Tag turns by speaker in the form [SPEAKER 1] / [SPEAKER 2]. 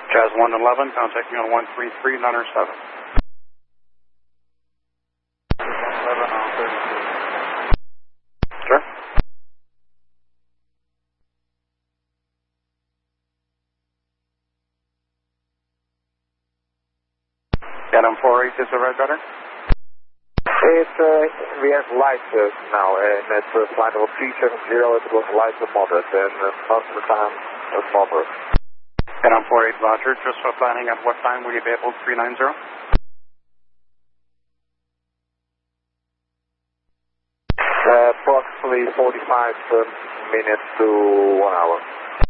[SPEAKER 1] Jazz 111, contact me on 133.907.
[SPEAKER 2] 11 on 32.
[SPEAKER 1] Sure. Adam 48 is the red gutter?
[SPEAKER 2] We have light now, and it's flight level 370, it was light to moderate, and most of the time it's moderate.
[SPEAKER 1] Adam 48, Roger. Just for planning, at what time will you be able 390?
[SPEAKER 2] Approximately 45 minutes to 1 hour.